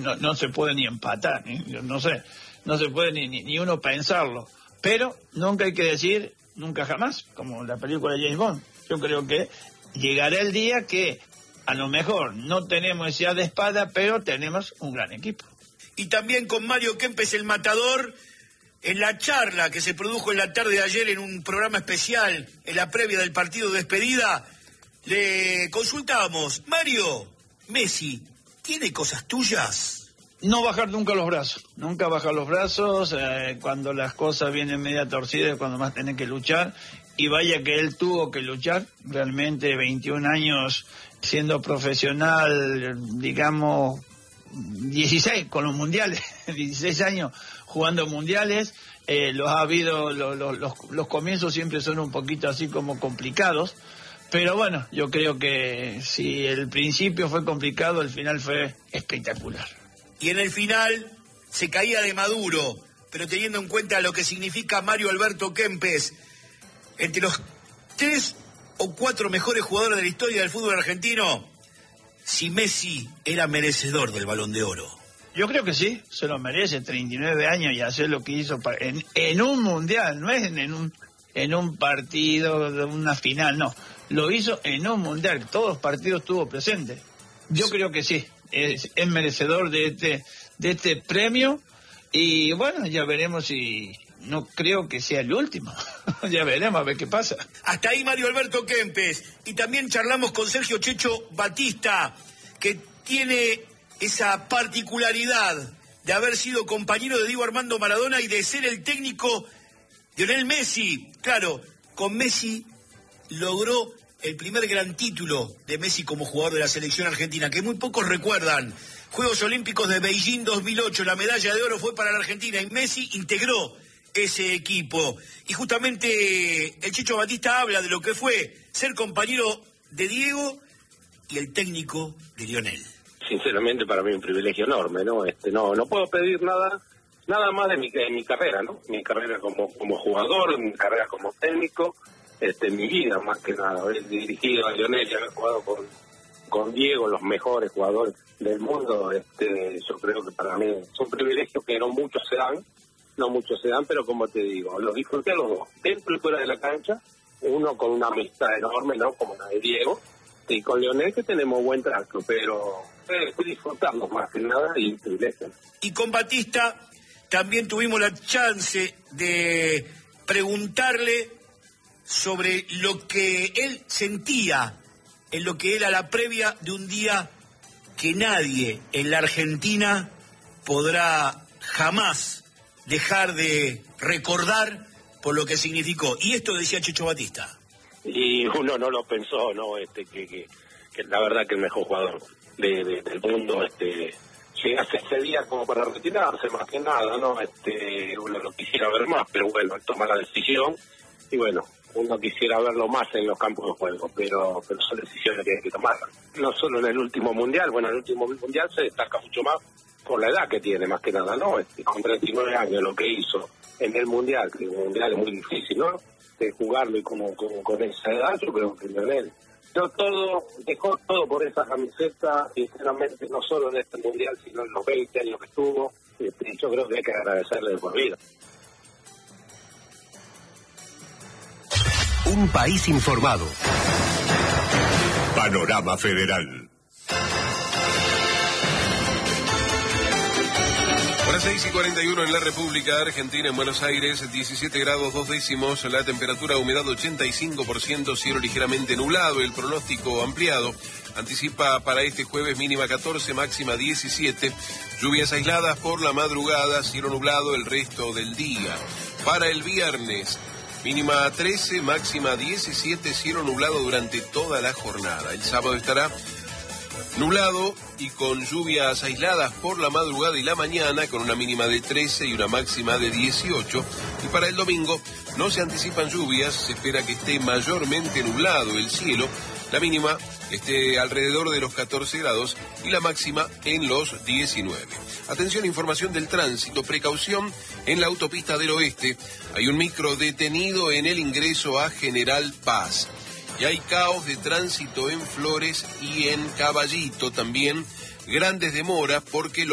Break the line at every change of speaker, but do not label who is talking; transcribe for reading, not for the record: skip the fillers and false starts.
no se puede ni empatar, no sé, no se puede ni uno pensarlo. Pero nunca hay que decir nunca jamás, como la película de James Bond. Yo creo que llegará el día que a lo mejor no tenemos esa de espada, pero tenemos un gran equipo.
Y también con Mario Kempes, el matador, en la charla que se produjo en la tarde de ayer en un programa especial, en la previa del partido de despedida, le consultábamos: Mario, Messi, ¿tiene cosas tuyas?
No bajar nunca los brazos, nunca bajar los brazos, cuando las cosas vienen media torcidas, cuando más tienen que luchar, y vaya que él tuvo que luchar, realmente 21 años siendo profesional, digamos, 16 con los mundiales, 16 años jugando mundiales, los ha habido, los comienzos siempre son un poquito así como complicados, pero bueno, yo creo que si el principio fue complicado, el final fue espectacular.
Y en el final se caía de maduro, pero teniendo en cuenta lo que significa Mario Alberto Kempes, entre los 3 o 4 mejores jugadores de la historia del fútbol argentino, si Messi era merecedor del Balón de Oro.
Yo creo que sí, se lo merece, 39 años y hacer lo que hizo en un mundial, no es en un partido de una final, no, lo hizo en un mundial, todos los partidos estuvo presente. Yo creo que sí, es merecedor de este premio, y bueno, ya veremos si... No creo que sea el último. Ya veremos a ver qué pasa.
Hasta ahí Mario Alberto Kempes. Y también charlamos con Sergio Checho Batista, que tiene esa particularidad de haber sido compañero de Diego Armando Maradona y de ser el técnico de Lionel Messi. Claro, con Messi logró el primer gran título de Messi como jugador de la selección argentina, que muy pocos recuerdan. Juegos Olímpicos de Beijing 2008, la medalla de oro fue para la Argentina y Messi integró ese equipo. Y justamente el Checho Batista habla de lo que fue ser compañero de Diego y el técnico de Lionel.
Sinceramente para mí un privilegio enorme, ¿no? No puedo pedir nada más de mi carrera, ¿no? Mi carrera como jugador, mi carrera como técnico, mi vida más que nada. Haber dirigido a Lionel y haber jugado con Diego, los mejores jugadores del mundo, yo creo que para mí es un privilegio que no muchos se dan, pero como te digo, los disfruté a los dos, dentro y fuera de la cancha, uno con una amistad enorme, ¿no? Como la de Diego, y con Lionel que tenemos buen trato, pero disfrutarlo más que nada y un privilegio.
Y con Batista también tuvimos la chance de preguntarle sobre lo que él sentía en lo que era la previa de un día que nadie en la Argentina podrá jamás dejar de recordar por lo que significó. Y esto decía Checho Batista.
Y uno no lo pensó, ¿no? Que la verdad que el mejor jugador del mundo llegase ese día como para retirarse, más que nada, ¿no? Uno lo quisiera ver más, pero bueno, él toma la decisión y bueno, uno quisiera verlo más en los campos de juego, pero son decisiones que hay que tomar. No solo en el último mundial, bueno, en el último mundial se destaca mucho más por la edad que tiene, más que nada, ¿no? Con 39 años lo que hizo en el mundial, que el mundial es muy difícil, ¿no? De jugarlo y como con esa edad, yo creo que Lionel dejó todo por esa camiseta, sinceramente, no solo en este mundial, sino en los 20 años que estuvo, yo creo que hay que agradecerle de por vida.
Un país informado.
Panorama Federal.
Ahora 6:41 en la República Argentina, en Buenos Aires, 17 grados 2 décimos, la temperatura, humedad 85%, cielo ligeramente nublado. El pronóstico ampliado anticipa para este jueves mínima 14, máxima 17, lluvias aisladas por la madrugada, cielo nublado el resto del día. Para el viernes, mínima 13, máxima 17, cielo nublado durante toda la jornada. El sábado estará nublado y con lluvias aisladas por la madrugada y la mañana, con una mínima de 13 y una máxima de 18. Y para el domingo no se anticipan lluvias, se espera que esté mayormente nublado el cielo, la mínima esté alrededor de los 14 grados y la máxima en los 19. Atención, información del tránsito, precaución en la autopista del Oeste. Hay un micro detenido en el ingreso a General Paz. Y hay caos de tránsito en Flores y en Caballito también, grandes demoras porque